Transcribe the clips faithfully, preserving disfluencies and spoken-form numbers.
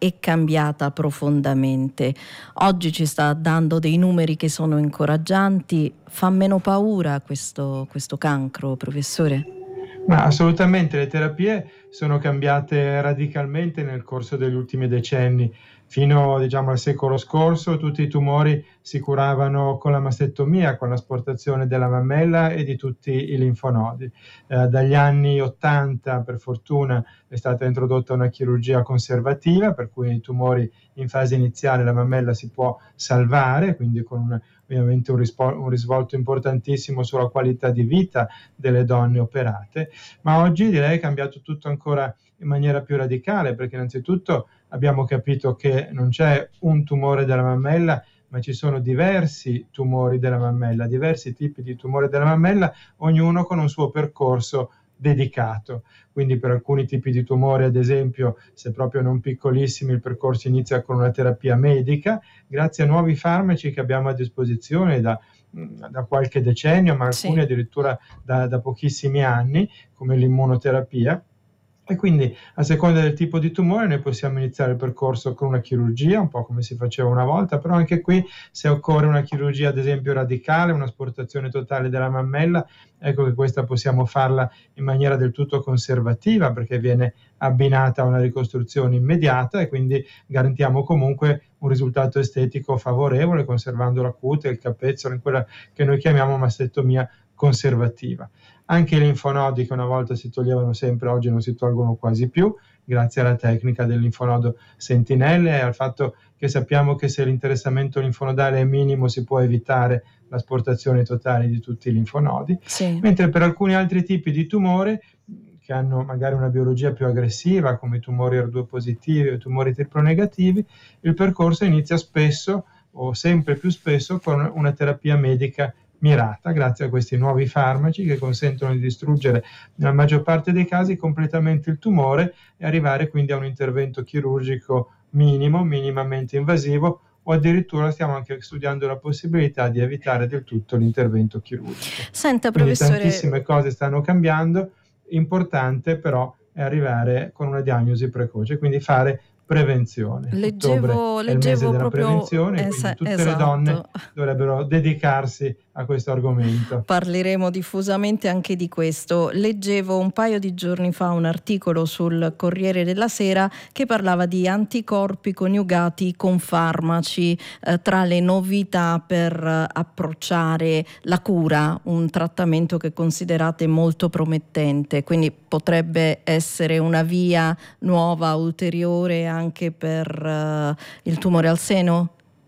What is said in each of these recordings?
è cambiata profondamente. Oggi ci sta dando dei numeri che sono incoraggianti. Fa meno paura questo, questo cancro, professore? Ma assolutamente, le terapie sono cambiate radicalmente nel corso degli ultimi decenni. Fino, diciamo, al secolo scorso tutti i tumori si curavano con la mastettomia, con l'asportazione della mammella e di tutti i linfonodi. Eh, dagli anni ottanta, per fortuna, è stata introdotta una chirurgia conservativa, per cui i tumori in fase iniziale la mammella si può salvare, quindi con un, ovviamente un, rispo- un risvolto importantissimo sulla qualità di vita delle donne operate. Ma oggi direi è cambiato tutto ancora in maniera più radicale, perché innanzitutto abbiamo capito che non c'è un tumore della mammella, ma ci sono diversi tumori della mammella, diversi tipi di tumore della mammella, ognuno con un suo percorso dedicato. Quindi per alcuni tipi di tumore, ad esempio, se proprio non piccolissimi, il percorso inizia con una terapia medica, grazie a nuovi farmaci che abbiamo a disposizione da da qualche decennio, ma alcuni Sì. addirittura da, da pochissimi anni, come l'immunoterapia. E quindi a seconda del tipo di tumore noi possiamo iniziare il percorso con una chirurgia, un po' come si faceva una volta, però anche qui se occorre una chirurgia ad esempio radicale, un'asportazione totale della mammella, ecco che questa possiamo farla in maniera del tutto conservativa, perché viene abbinata a una ricostruzione immediata e quindi garantiamo comunque un risultato estetico favorevole, conservando la cute, il capezzolo, in quella che noi chiamiamo mastettomia conservativa. Anche i linfonodi che una volta si toglievano sempre, oggi non si tolgono quasi più, grazie alla tecnica del linfonodo sentinelle e al fatto che sappiamo che se l'interessamento linfonodale è minimo si può evitare l'asportazione totale di tutti i linfonodi, Sì. mentre per alcuni altri tipi di tumore che hanno magari una biologia più aggressiva, come i tumori R due positivi o i tumori triplo negativi, il percorso inizia spesso o sempre più spesso con una terapia medica mirata, grazie a questi nuovi farmaci che consentono di distruggere nella maggior parte dei casi completamente il tumore e arrivare quindi a un intervento chirurgico minimo, minimamente invasivo, o addirittura stiamo anche studiando la possibilità di evitare del tutto l'intervento chirurgico. Senta, Quindi professore, tantissime cose stanno cambiando, importante però è arrivare con una diagnosi precoce, quindi fare prevenzione. Ottobre leggevo, è il mese leggevo della proprio prevenzione, quindi esa- tutte le donne esatto. dovrebbero dedicarsi a questo argomento. Parleremo diffusamente anche di questo. Leggevo un paio di giorni fa un articolo sul Corriere della Sera che parlava di anticorpi coniugati con farmaci, eh, tra le novità per eh, approcciare la cura, un trattamento che considerate molto promettente, quindi potrebbe essere una via nuova, ulteriore anche per eh, il tumore al seno?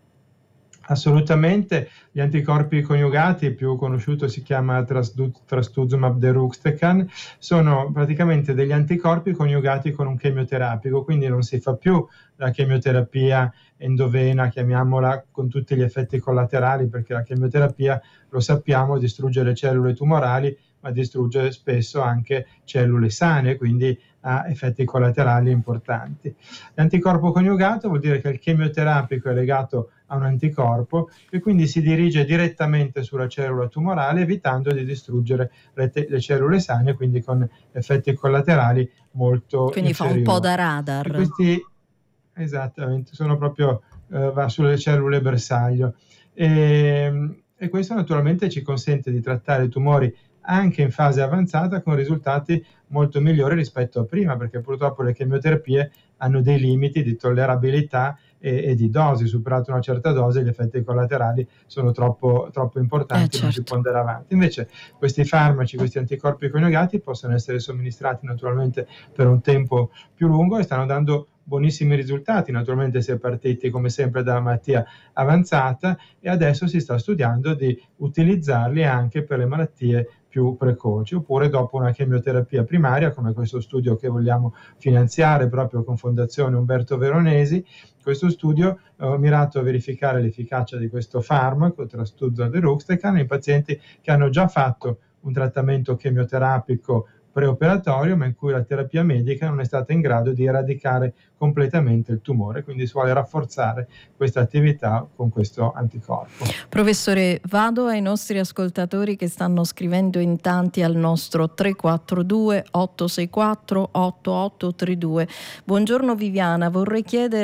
Assolutamente, gli anticorpi coniugati, più conosciuto si chiama trastuzumab deruxtecan, sono praticamente degli anticorpi coniugati con un chemioterapico, quindi non si fa più la chemioterapia endovena, chiamiamola, con tutti gli effetti collaterali, perché la chemioterapia, lo sappiamo, distrugge le cellule tumorali, ma distrugge spesso anche cellule sane, quindi ha effetti collaterali importanti. L'anticorpo coniugato vuol dire che il chemioterapico è legato a un anticorpo e quindi si dirige direttamente sulla cellula tumorale, evitando di distruggere le, te- le cellule sane, quindi con effetti collaterali molto Quindi fa un inferiori. po' da E radar. questi esattamente sono proprio eh, va sulle cellule bersaglio e, e questo naturalmente ci consente di trattare i tumori anche in fase avanzata con risultati molto migliori rispetto a prima, perché purtroppo le chemioterapie hanno dei limiti di tollerabilità e, e di dosi. Superata una certa dose gli effetti collaterali sono troppo, troppo importanti, Eh, non si può certo. andare avanti. Invece questi farmaci, questi anticorpi coniugati possono essere somministrati naturalmente per un tempo più lungo e stanno dando buonissimi risultati. Naturalmente si è partiti come sempre dalla malattia avanzata e adesso si sta studiando di utilizzarli anche per le malattie più precoci, oppure dopo una chemioterapia primaria, come questo studio che vogliamo finanziare proprio con Fondazione Umberto Veronesi. Questo studio ha mirato a verificare l'efficacia di questo farmaco, trastuzumab deruxtecan, in pazienti che hanno già fatto un trattamento chemioterapico preoperatorio, ma in cui la terapia medica non è stata in grado di eradicare completamente il tumore, quindi si vuole rafforzare questa attività con questo anticorpo. Professore, vado ai nostri ascoltatori che stanno scrivendo in tanti al nostro tre quattro due otto sei quattro otto otto tre due. Buongiorno Viviana, vorrei chiedere